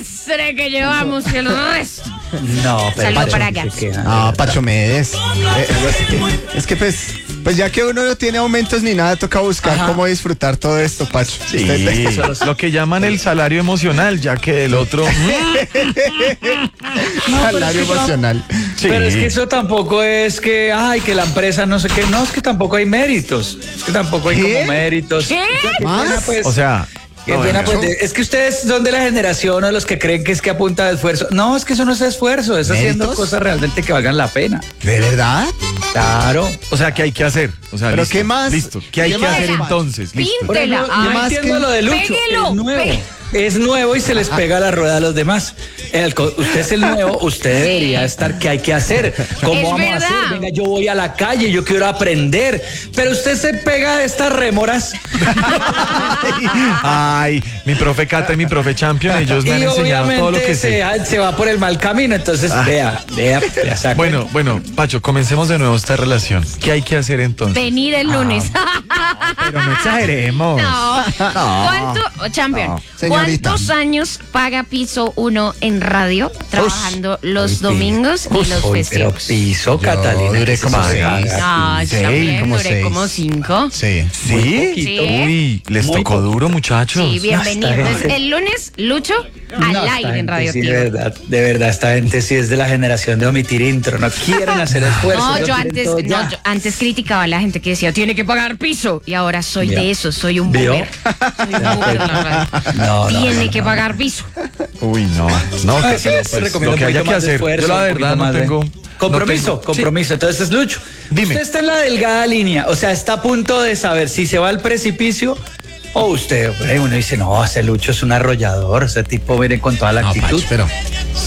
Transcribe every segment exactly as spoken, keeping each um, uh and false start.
desastre que llevamos y el resto. No, pero Saludo Pacho, para se Gaps. queja. Ah, Pacho Medes. Eh, es, que, es que pues, pues ya que uno no tiene aumentos ni nada, toca buscar Ajá. cómo disfrutar todo esto, Pacho. Sí, Usted- lo que llaman el salario emocional, ya que el otro... Salario emocional. Sí. Pero es que eso tampoco es que, ay, que la empresa no sé qué. No, es que tampoco hay méritos. Es que tampoco hay ¿Qué? como méritos. ¿Qué? Qué ¿Más? pena, pues. O sea... Qué no, pena, bueno, pues, de- es que ustedes son de la generación o los que creen que es que apunta de esfuerzo. No, es que eso no es esfuerzo, es haciendo ¿Méritos? cosas realmente que valgan la pena. ¿De verdad? Claro. O sea, ¿qué hay que hacer? O sea, ¿Pero listo, qué más? Listo. ¿Qué hay ¿Qué que más? hacer entonces? Listo. Por ejemplo, Píntela. yo Ay, más entiendo que- lo de Lucho. Péguelo, es nuevo. pe- Es nuevo y se les pega la rueda a los demás. El co- usted es el nuevo, usted debería estar. ¿Qué hay que hacer? ¿Cómo Es vamos a verdad. hacer? Venga, yo voy a la calle, yo quiero aprender. Pero usted se pega de estas rémoras. Ay, mi profe Cata y mi profe Champion, ellos me han Y enseñado todo lo obviamente que se, sé. se va por el mal camino. Entonces, vea, vea, vea, saca. Bueno, bueno, Pacho, comencemos de nuevo esta relación. ¿Qué hay que hacer entonces? Venir el lunes. Pero no exageremos. No. ¿Cuánto, oh, Champion, No, señorita. ¿cuántos años paga piso uno en radio trabajando los uy, domingos y los Uy, pero festivos? piso, Catalina. duré que como se seis. haga. No, yo Seis, también como duré seis. como cinco. Sí. ¿Sí? poquito. Uy, les Muy tocó poquito. duro, muchachos. Sí, bienvenido. Esta Entonces, gente- el lunes, Lucho, al No, esta aire en gente Radio sí, Activa. de verdad, de verdad, esta gente sí es de la generación de omitir intro, no quieren hacer esfuerzo. No, lo yo quieren antes, todo no, ya. yo antes criticaba a la gente que decía, tiene que pagar piso. Y ahora soy Vio. de eso, soy un ¿Vio? boomer. Soy un boomer en la radio. No, no, Tiene no, que no. pagar piso. Uy, no. No, Ah, que- sí, les pues, recomiendo lo que un haya poquito que más de hacer. esfuerzo, Yo la un verdad poquito no más de- tengo... Compromiso, no tengo- compromiso. Entonces, Lucho, Dime. usted está en la delgada línea, o sea, está a punto de saber si se va al precipicio o usted, hombre, uno dice, no, ese Lucho es un arrollador, ese tipo viene con toda la No, actitud. Pacho, pero.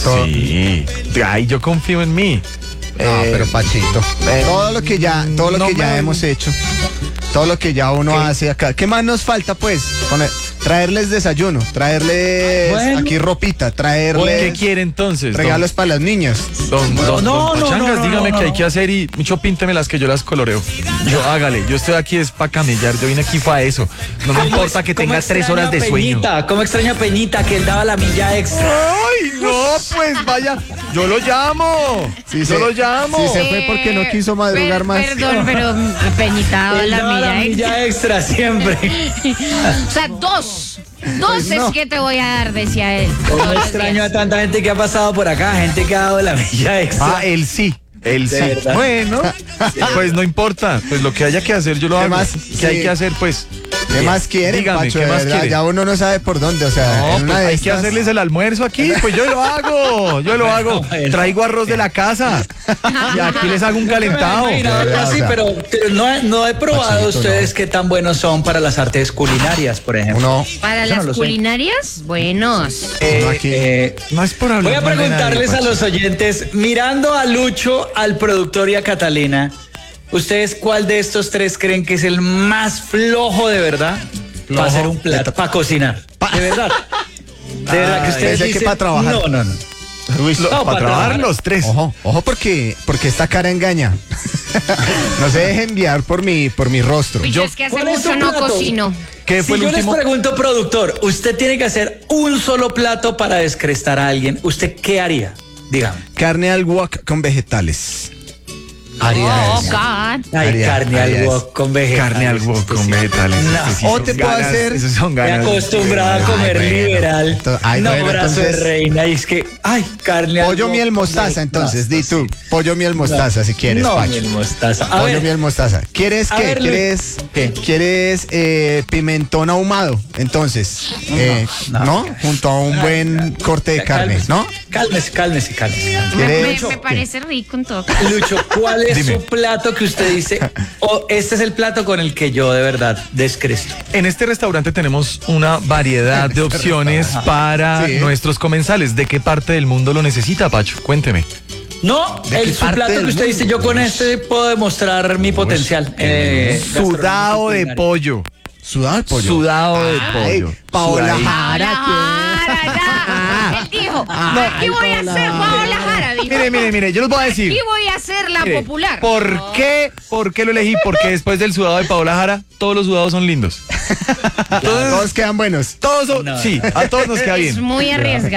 Sí. Ay, yo confío en mí. No, Eh, pero Pachito. Todo lo que ya, todo lo no que ya me- hemos hecho. Todo lo que ya uno hace acá. ¿Qué más nos falta, pues? Poner- traerles desayuno, traerles Bueno. aquí ropita, traerles ¿Qué quiere entonces? don- regalos para los niños. Don, don, No, don no, no, Pachangas, no, dígame no, qué hay no. que hacer y mucho pínteme las que yo las coloreo. Yo hágale, yo estoy aquí es para camellar, yo vine aquí para eso. No me ¿Cómo importa ex- que cómo tenga tres extraño horas a de sueño. Peñita? ¿Cómo extraña a Peñita que él daba la milla extra? Ay, no, pues vaya, yo lo llamo. Sí, yo se- lo llamo. sí, se fue porque no quiso madrugar Per- más. Perdón, pero Peñita daba Él la daba la milla extra. milla extra siempre. O sea, dos. Dos Pues no. es que te voy a dar, decía él. ¿Cómo todos los extraño a días. tanta gente que ha pasado por acá? Gente que ha dado la milla extra. Ah, él sí. Él De sí. verdad. Bueno, pues no importa. Pues lo que haya que hacer, yo lo ¿Qué hago. más? ¿Qué hay Sí. que hacer, pues? ¿Qué más quieren, Dígame, Pacho? ¿qué De más verdad, quiere? ya uno no sabe por dónde. O sea, No, en una pues de hay que estas- hacerles el almuerzo aquí, pues yo lo hago, yo lo hago. bueno. Traigo arroz de la casa y aquí les hago un calentado. No, no, verdad, así, o sea. pero pero no, he- no he probado Pachito, ustedes qué tan buenos son para las artes culinarias, por ejemplo. Uno, Para Yo no las lo sé. culinarias, buenos. Eh, uno aquí. eh, No es por hablar voy a mal de nadie, preguntarles a Pacho. los oyentes, mirando a Lucho, al productor y a Catalina, ¿ustedes cuál de estos tres creen que es el más flojo de verdad para hacer un plato, para cocinar? De verdad. De verdad que ustedes pensé que dicen, pa' trabajar. No, no, no. Uy, Lo- No, para para trabajar trabajar. los tres. Ojo, ojo porque, porque esta cara engaña. No se deje enviar por mi, por mi rostro. Uy, Yo- es que hace ¿Cuál es mucho su no plato? cocino. ¿Qué fue Si el yo último? les pregunto, productor, usted tiene que hacer un solo plato para descrestar a alguien, ¿usted qué haría? Dígame. Carne al wok con vegetales. Oh, eso. God. Ay, Haría- carne haría al eso. wok con vegetales. Carne al wok Este con sí. vegetales. No. Este sí O son te puedo ganas, hacer- esos son Me ganas. acostumbrada a Ay, comer bueno. liberal. Ento- ay, no, bueno, brazo de entonces- reina. Y es que, ay, carne al Pollo wok miel con mostaza, vegetales. entonces, No, di tú. Pollo miel mostaza, si quieres, no, Pacho. miel mostaza. A Pollo ver, miel mostaza. ¿Quieres A qué? ver, Luis. ¿Quieres, ¿Qué? ¿Quieres eh, pimentón ahumado? Entonces, eh, no. ¿no? Junto a un buen corte de carne, cálmese, ¿no? Cálmese, cálmese, cálmese. Me, ¿Quieres? me- me parece rico en todo caso. Lucho, ¿cuál es Dime. su plato que usted dice? O este es el plato con el que yo de verdad descresto. En este restaurante tenemos una variedad de opciones para Sí. nuestros comensales. ¿De qué parte del mundo lo necesita, Pacho? Cuénteme. No, ¿De qué el su parte plato del que usted mundo? dice, yo con este puedo demostrar mi potencial. eh, Sudado de gastronómico pollo. Sudado el pollo. Sudado de Ay, pollo. Paola Sudadito. Jara. Paola Jara, ya. Él dijo, aquí voy a ser Paola Jara, dijo. Mire, mire, mire, yo les voy a decir. Aquí voy a ser la Mire, popular. ¿Por qué? ¿Por qué lo elegí? Porque después del sudado de Paola Jara, todos los sudados son lindos. Todos quedan buenos. Todos son, No. sí, a todos nos queda Es bien. muy arriesgado.